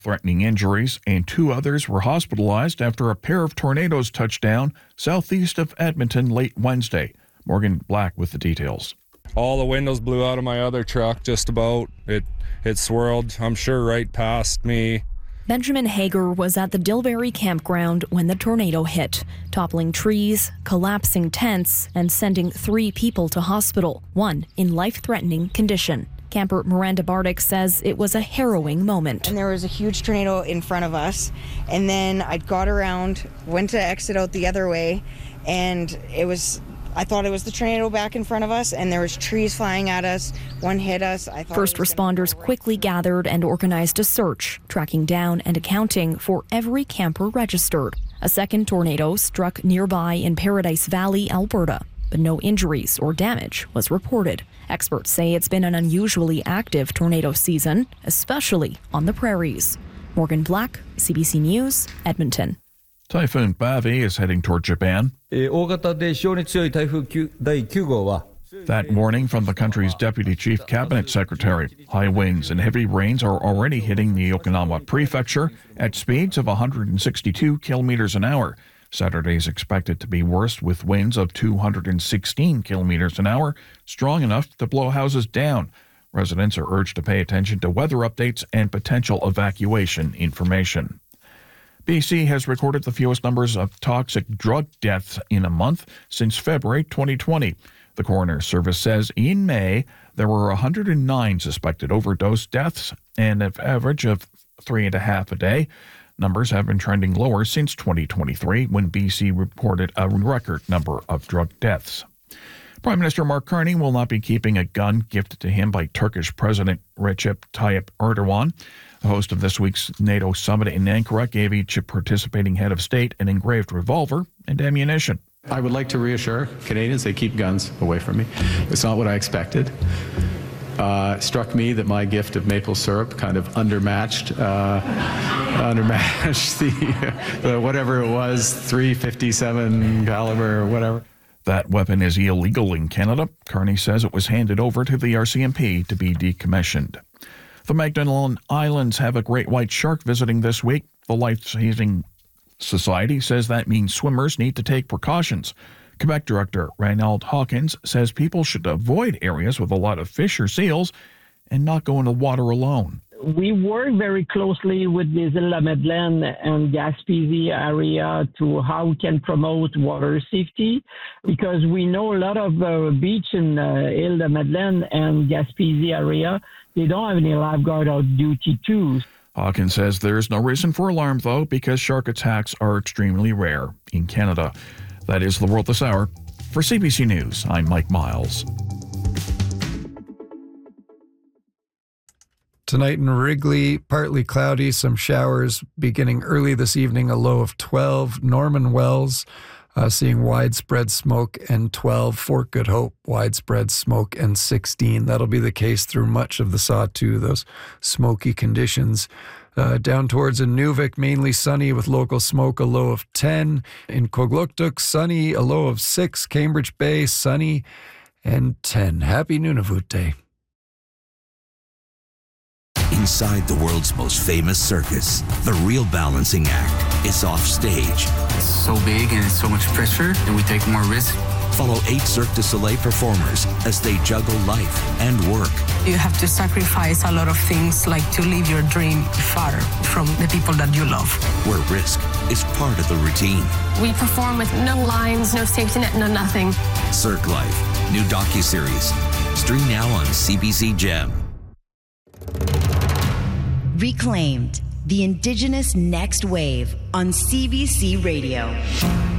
threatening injuries, and 2 others were hospitalized after a pair of tornadoes touched down southeast of Edmonton late Wednesday. Morgan Black with the details. All the windows blew out of my other truck, just about. It swirled, I'm sure, right past me. Benjamin Hager was at the Dilberry campground when the tornado hit, toppling trees, collapsing tents, and sending 3 people to hospital, 1 in life-threatening condition. Camper Miranda Bardick says it was a harrowing moment. And there was a huge tornado in front of us, and then I got around, went to exit out the other way, and I thought it was the tornado back in front of us, and there was trees flying at us. One hit us. First responders quickly gathered and organized a search, tracking down and accounting for every camper registered. A second tornado struck nearby in Paradise Valley, Alberta, but no injuries or damage was reported. Experts say it's been an unusually active tornado season, especially on the prairies. Morgan Black, CBC News, Edmonton. Typhoon Bavi is heading toward Japan. That warning from the country's Deputy Chief Cabinet Secretary. High winds and heavy rains are already hitting the Okinawa Prefecture at speeds of 162 kilometers an hour. Saturday is expected to be worse, with winds of 216 kilometers an hour, strong enough to blow houses down. Residents are urged to pay attention to weather updates and potential evacuation information. BC has recorded the fewest numbers of toxic drug deaths in a month since February 2020. The coroner's service says in May, there were 109 suspected overdose deaths and an average of 3.5 a day. Numbers have been trending lower since 2023, when BC reported a record number of drug deaths. Prime Minister Mark Carney will not be keeping a gun gifted to him by Turkish President Recep Tayyip Erdogan. The host of this week's NATO summit in Ankara gave each participating head of state an engraved revolver and ammunition. I would like to reassure Canadians they keep guns away from me. It's not what I expected. Struck me that my gift of maple syrup kind of undermatched the whatever it was, .357 caliber or whatever. That weapon is illegal in Canada. Carney says it was handed over to the RCMP to be decommissioned. The Magdalen Islands have a great white shark visiting this week. The Life Saving Society says that means swimmers need to take precautions. Quebec Director Reinald Hawkins says people should avoid areas with a lot of fish or seals and not go in the water alone. We work very closely with the Îles La Madeleine and Gaspésie area to how we can promote water safety, because we know a lot of beach in Îles La Madeleine and Gaspésie area, they don't have any lifeguard on duty too. Hawkins says there's no reason for alarm, though, because shark attacks are extremely rare in Canada. That is The World This Hour. For CBC News, I'm Mike Miles. Tonight in Wrigley, partly cloudy, some showers beginning early this evening, a low of 12. Norman Wells, seeing widespread smoke and 12. Fort Good Hope, widespread smoke and 16. That'll be the case through much of the Sawtoo, those smoky conditions. Down towards Inuvik, mainly sunny with local smoke, a low of 10. In Kogluktuk, sunny, a low of 6. Cambridge Bay, sunny and 10. Happy Nunavut Day. Inside the world's most famous circus, the real balancing act is off stage. It's so big and it's so much pressure, and we take more risk. Follow 8 Cirque du Soleil performers as they juggle life and work. You have to sacrifice a lot of things, like to leave your dream far from the people that you love. Where risk is part of the routine. We perform with no lines, no safety net, no nothing. Cirque Life, new docuseries. Stream now on CBC Gem. Reclaimed, the Indigenous Next Wave on CBC Radio.